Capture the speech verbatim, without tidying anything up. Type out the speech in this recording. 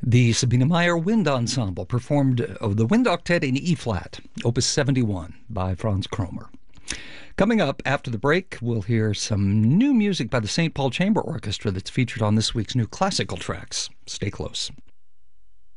The Sabine Meyer Wind Ensemble performed uh, the Wind Octet in E-flat, Opus seventy-one by Franz Kromer. Coming up after the break, we'll hear some new music by the Saint Paul Chamber Orchestra that's featured on this week's new classical tracks. Stay close.